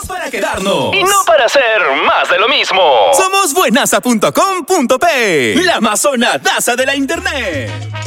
para quedarnos y no para hacer más de lo mismo. Somos buenaza.com.p, la amazonadaza de la internet.